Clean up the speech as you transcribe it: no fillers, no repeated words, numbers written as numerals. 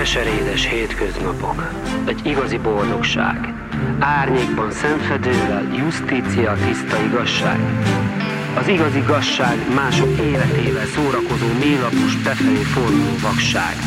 Keserédes hétköznapok, egy igazi boldogság. Árnyékban szentfedővel, justícia, tiszta igazság. Az igazi igazság mások életével szórakozó mélapus befelé forduló vakság.